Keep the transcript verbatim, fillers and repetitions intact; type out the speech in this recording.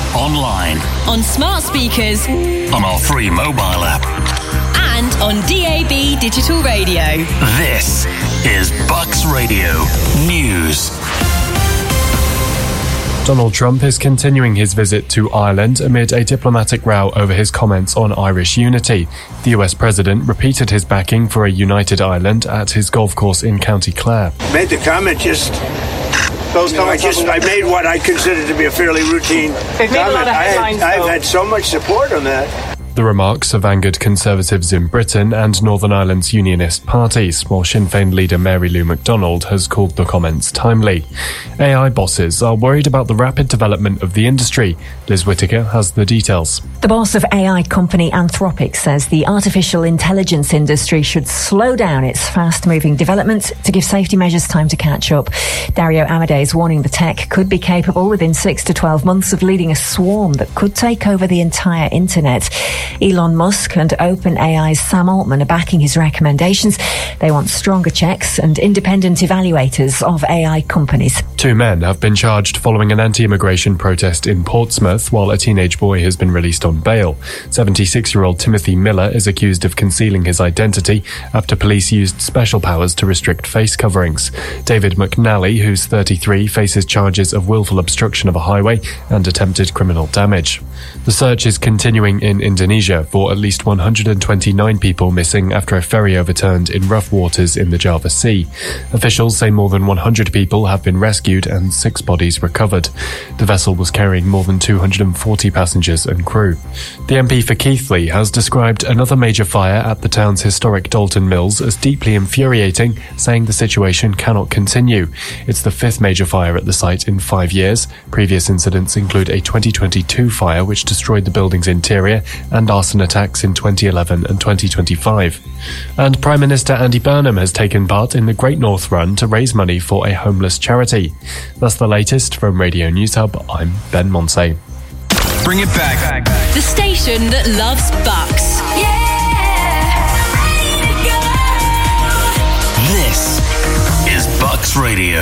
online, on smart speakers, on our free mobile app, and on D A B digital radio. This is Bucks Radio News. Donald Trump is continuing his visit to Ireland amid a diplomatic row over his comments on Irish unity. The U S president repeated his backing for a united Ireland at his golf course in County Clare. Made the comment just... Those no, I just I made what I consider to be a fairly routine They've made comment. a lot of headlines, I had, I've had so much support on that. The remarks have angered Conservatives in Britain and Northern Ireland's Unionist parties, while Sinn Féin leader Mary Lou McDonald has called the comments timely. A I bosses are worried about the rapid development of the industry. Liz Whittaker has the details. The boss of A I company Anthropic says the artificial intelligence industry should slow down its fast-moving development to give safety measures time to catch up. Dario Amodei is warning the tech could be capable within six to twelve months of leading a swarm that could take over the entire internet. Elon Musk and OpenAI's Sam Altman are backing his recommendations. They want stronger checks and independent evaluators of A I companies. Two men have been charged following an anti-immigration protest in Portsmouth, while a teenage boy has been released on bail. seventy-six-year-old Timothy Miller is accused of concealing his identity after police used special powers to restrict face coverings. David McNally, who's thirty-three, faces charges of willful obstruction of a highway and attempted criminal damage. The search is continuing in Indonesia for at least one hundred twenty-nine people missing after a ferry overturned in rough waters in the Java Sea. Officials say more than one hundred people have been rescued and six bodies recovered. The vessel was carrying more than two hundred forty passengers and crew. The M P for Keighley has described another major fire at the town's historic Dalton Mills as deeply infuriating, saying the situation cannot continue. It's the fifth major fire at the site in five years. Previous incidents include a twenty twenty-two fire which destroyed the building's interior and arson attacks in twenty eleven and twenty twenty-five. And Prime Minister Andy Burnham has taken part in the Great North Run to raise money for a homeless charity. That's the latest from Radio News Hub. I'm Ben Monsey. Bring it back. The station that loves Bucks. This is Bucks Radio.